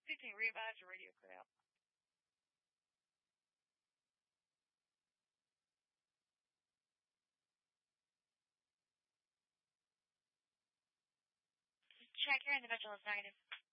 Speaking revives your radio cut out. Check your individual is negative.